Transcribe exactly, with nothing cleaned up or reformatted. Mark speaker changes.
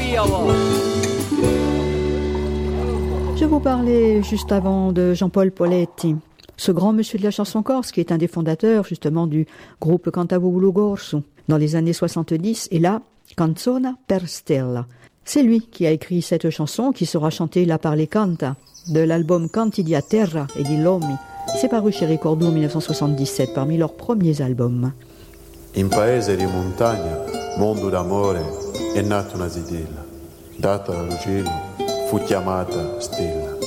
Speaker 1: Je vous parlais juste avant de Jean-Paul Poletti, ce grand monsieur de la chanson corse qui est un des fondateurs justement du groupe Cantavolo Gorsu dans les années soixante-dix, et là, Canzona per Stella. C'est lui qui a écrit cette chanson qui sera chantée là par les Canta de l'album Canti di a Terra e di Lomi. C'est paru chez Ricordo en dix-neuf cent soixante-dix-sept parmi leurs premiers albums.
Speaker 2: In paese di montagna, mondo d'amore, è nata una zidella, data dallo cielo, fu chiamata Stella.